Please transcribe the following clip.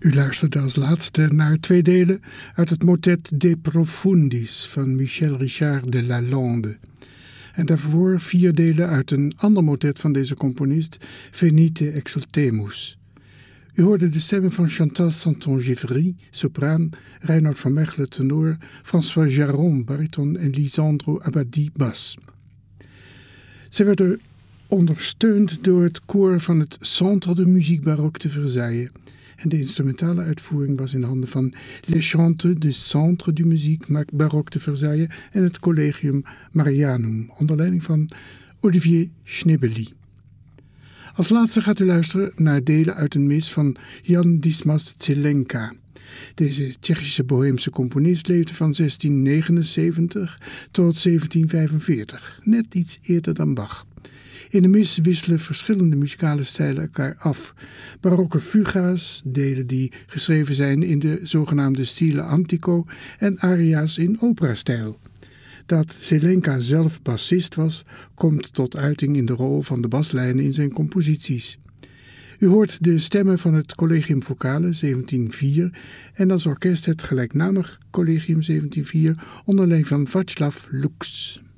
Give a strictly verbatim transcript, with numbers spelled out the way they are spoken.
U luisterde als laatste naar twee delen uit het motet De Profundis van Michel Richard de Lalande. En daarvoor vier delen uit een ander motet van deze componist, Venite exultemus. U hoorde de stemmen van Chantal Santon-Givry, sopraan, Reinoud van Mechelen, tenor, François Jaron, bariton en Lisandro Abadi, bas. Ze werden ondersteund door het koor van het Centre de Musique Baroque te Versailles. En de instrumentale uitvoering was in handen van Les Chantes du Centre de Musique Baroque te Versailles en het Collegium Marianum, onder leiding van Olivier Schnebely. Als laatste gaat u luisteren naar delen uit een mis van Jan Dismas Zelenka. Deze Tsjechische boheemse componist leefde van zestien negenenzeventig tot zeventien vijfenveertig, net iets eerder dan Bach. In de mis wisselen verschillende muzikale stijlen elkaar af. Barokke fuga's, delen die geschreven zijn in de zogenaamde stile antico en aria's in operastijl. Dat Zelenka zelf bassist was, komt tot uiting in de rol van de baslijnen in zijn composities. U hoort de stemmen van het Collegium Vocale zeventien vier en als orkest het gelijknamig Collegium zeventien vier onder leiding van Václav Lux.